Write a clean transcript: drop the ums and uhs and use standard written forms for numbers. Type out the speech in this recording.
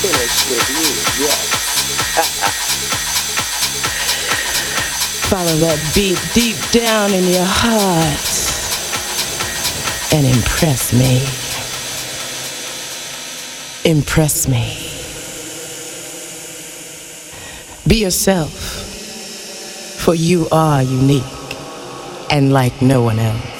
finish with you, yes. Follow that beat deep down in your heart and impress me. Impress me. Be yourself, for you are unique and like no one else.